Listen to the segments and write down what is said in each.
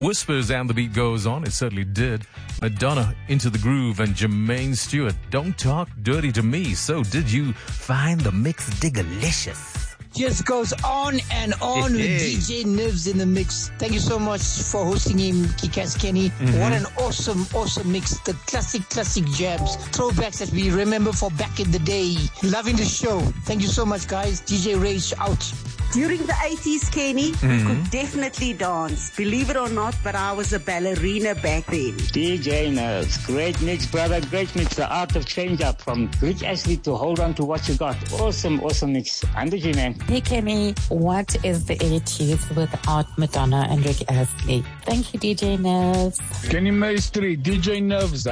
Whispers and the beat goes on. It certainly did. Madonna, Into the Groove, and Jermaine Stewart, Don't Talk Dirty to Me. So did you find the mix dig-alicious? Just goes on and on with DJ Nivs in the mix. Thank you so much for hosting him, Kick-Ass Kenny. What an awesome mix. The classic jams, throwbacks that we remember for back in the day. Loving the show. Thank you so much, guys. DJ Rage out. During the 80s, Kenny, we could definitely dance. Believe it or not, but I was a ballerina back then. DJ Nerves, great mix, brother, great mix. The art of change up from Rich Ashley to hold on to what you got. Awesome mix. Under you, man. Hey, Kenny, what is the 80s without Madonna and Rick Astley? Thank you, DJ Nerves. Kenny Maestri, DJ Nerves.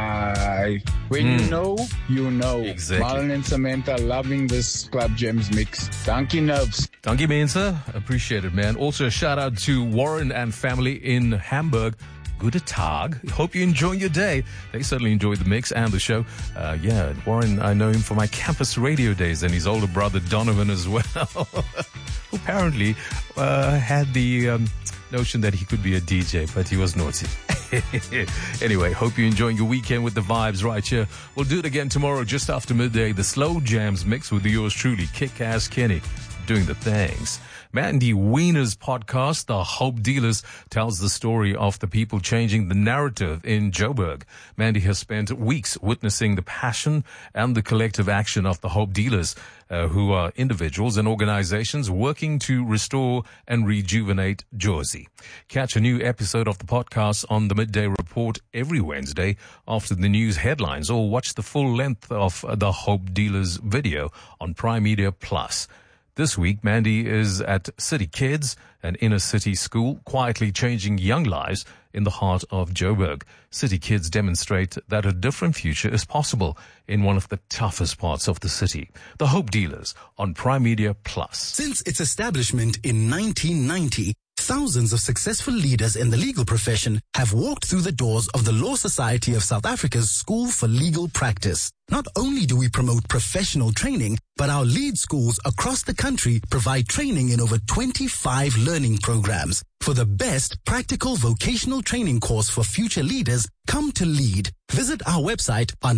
When you know, you know. Exactly. Marlon and Samantha loving this Club Gems mix. Thank you, Nerves. Dankie mense, appreciate it, man. Also a shout out to Warren and family in Hamburg. Gute Tag. Hope you're enjoying your day. They certainly enjoyed the mix and the show. Warren, I know him from my campus radio days, and his older brother Donovan as well, who apparently had the notion that he could be a DJ, but he was naughty. Anyway, hope you're enjoying your weekend with the vibes right here. We'll do it again tomorrow just after midday. The Slow Jams mix with yours truly, Kick-Ass Kenny, doing the things. Mandy Wiener's podcast, The Hope Dealers, tells the story of the people changing the narrative in Joburg. Mandy has spent weeks witnessing the passion and the collective action of the Hope Dealers, who are individuals and organizations working to restore and rejuvenate Jozi. Catch a new episode of the podcast on the Midday Report every Wednesday after the news headlines, or watch the full length of the Hope Dealers video on Prime Media Plus. This week, Mandy is at City Kids, an inner city school, quietly changing young lives in the heart of Joburg. City Kids demonstrate that a different future is possible in one of the toughest parts of the city. The Hope Dealers on Prime Media Plus. Since its establishment in 1990, thousands of successful leaders in the legal profession have walked through the doors of the Law Society of South Africa's School for Legal Practice. Not only do we promote professional training, but our lead schools across the country provide training in over 25 learning programs. For the best practical vocational training course for future leaders, come to LEAD. Visit our website on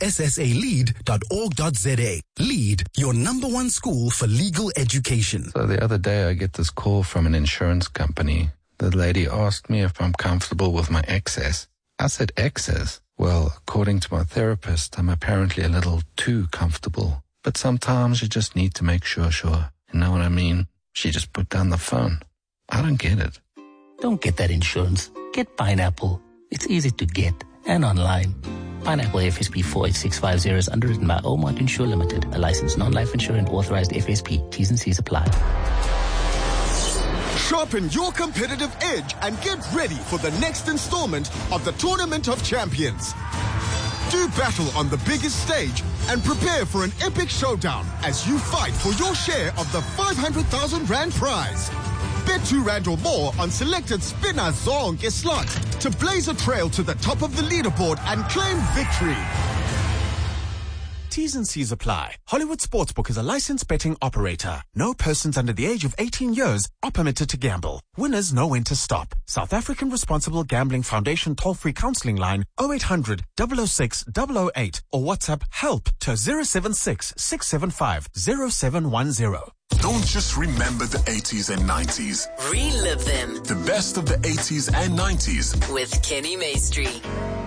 lssalead.org.za. LEAD, your #1 school for legal education. So the other day I get this call from an insurance company. The lady asked me if I'm comfortable with my excess. I said, excess? Well, according to my therapist, I'm apparently a little too comfortable. But sometimes you just need to make sure. You know what I mean? She just put down the phone. I don't get it. Don't get that insurance. Get Pineapple. It's easy to get and online. Pineapple FSP 48650 is underwritten by Omart Insure Limited, a licensed non-life insurance authorized FSP. T's and C's apply. Sharpen your competitive edge and get ready for the next installment of the Tournament of Champions. Do battle on the biggest stage and prepare for an epic showdown as you fight for your share of the 500,000 Rand prize. Bet R2 or more on selected Spinner Zonke slots to blaze a trail to the top of the leaderboard and claim victory. T's and C's apply. Hollywood Sportsbook is a licensed betting operator. No persons under the age of 18 years are permitted to gamble. Winners know when to stop. South African Responsible Gambling Foundation toll-free counseling line 0800 006 008 or WhatsApp help to 076 675 0710. Don't just remember the 80s and 90s. Relive them. The best of the 80s and 90s. With Kenny Maestri.